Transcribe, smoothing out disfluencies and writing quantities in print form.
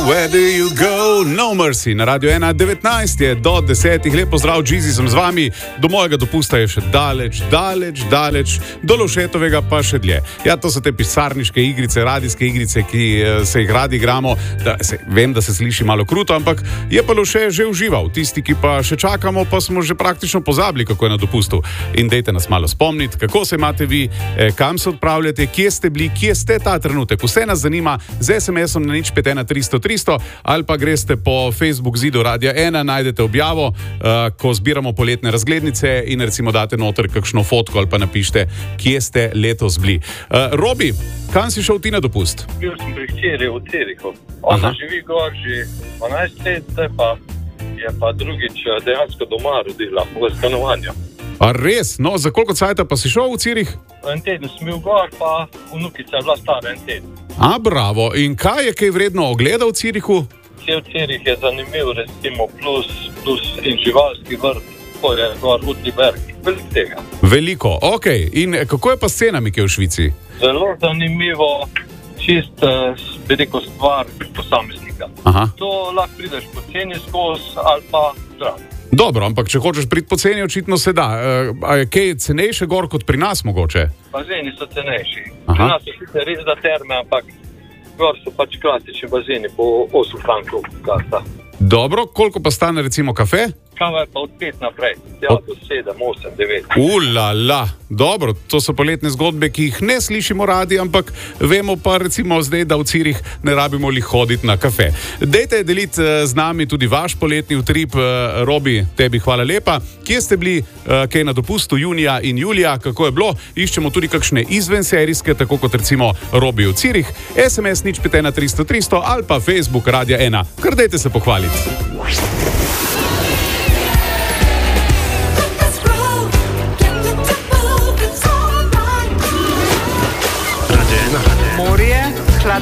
where do you go? No Mercy na Radio 1, 19 je do 10. Lep pozdrav, Jeezy, sem z vami. Do mojega dopusta je še daleč, do Lovšetovega pa še dlje. Ja, to so te pisarniške igrice, radijske igrice, ki se jih radi igramo. Vem, da se sliši malo kruto, ampak je pa Lovše že užival. Tisti, ki pa še čakamo, pa smo že praktično pozabili, kako je na dopustu. In dejte nas malo spomniti, kako se imate vi, kam se odpravljate, kje ste bili, kje ste ta trenutek. Vse nas zanima z SMS-om na 051300 ali pa greste po Facebook zidu Radia 1, najdete objavo, ko zbiramo poletne razglednice in recimo date noter kakšno fotko ali pa napišite, kje ste letos bili. Robi, kam si šel ti na dopust? Bil sem pri hčeri v Cirihu. Ona živi gor že 12 let, je pa drugič dejansko doma rodila v stanovanju. A res? No, za koliko cajta pa si šel v Cirih? En teden sem bil gor, pa vnukica je bila stara en teden. A, bravo. In kaj je kaj vredno ogleda v Cirihu? Cel Cirih je zanimiv, recimo plus in živalski vrt, ko je gor Utriberg. Veliko tega. Veliko, okej. In kako je pa s cenami, ki je v Švici? Zelo zanimivo, čist, bi rekel, stvar posameznika. Aha. To lahko prideš poceni skozi ali pa zdrav. Dobro, ampak če hočeš priti poceni, očitno se da. A je kaj cenejše gor kot pri nas mogoče? Bazeni so cenejši. Aha. Pri nas je sicer res za terme, ampak gor so pač klasični bazeni po 8 frankov kasta. Dobro, koliko pa stane recimo kafe? Kava je pa od 5 naprej, ja, do 7, 8, 9. Ulala, dobro, to so poletne zgodbe, ki jih ne slišimo radi, ampak vemo pa recimo zdaj, da v Cirih ne rabimo li hoditi na kafe. Dejte deliti z nami tudi vaš poletni utrip. Robi, tebi hvala lepa. Kje ste bili, kaj na dopustu junija in julija, kako je bilo? Iščemo tudi kakšne izvenserijske, tako kot recimo Robi v Cirih. SMS 051300 ali pa Facebook Radia 1. Kar dejte se pohvaliti.